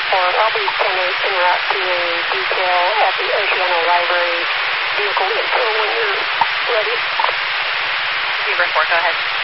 I'll be sending en route to a detail at the Oceano Library vehicle info when you're ready. Beaver 4, go ahead.